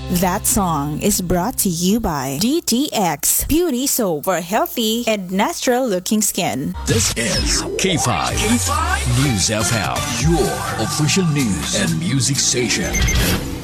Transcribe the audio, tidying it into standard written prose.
That song is brought to you by DTX Beauty Soap for healthy and natural looking skin. This is K5 News FM, your official news and music station.